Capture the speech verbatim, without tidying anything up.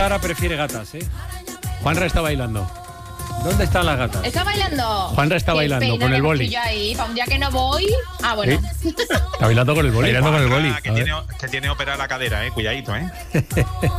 Ahora prefiere gatas, ¿eh? Juanra está bailando. ¿Dónde están las gatas? ¿Está bailando? Juanra está Qué bailando pena con que el no boli. estoy yo ahí, para un día que no voy. Ah, bueno. ¿Sí? Está bailando con el boli. Bailando con el boli. Que tiene, que tiene operada la cadera, eh. Cuidadito, eh.